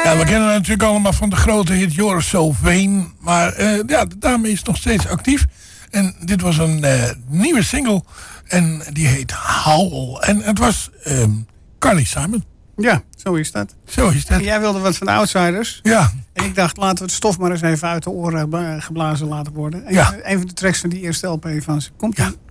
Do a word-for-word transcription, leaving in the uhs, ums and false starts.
Ja, we kennen haar natuurlijk allemaal van de grote hit You're So Vain. Maar uh, ja, de dame is nog steeds actief. En dit was een uh, nieuwe single. En die heet Howl. En het was um, Carly Simon. Ja, zo is dat. Zo is dat. En jij wilde wat van de Outsiders. Ja. En ik dacht, laten we het stof maar eens even uit de oren geblazen laten worden. En ja. Een van de tracks van die eerste L P van ze. Komt ja.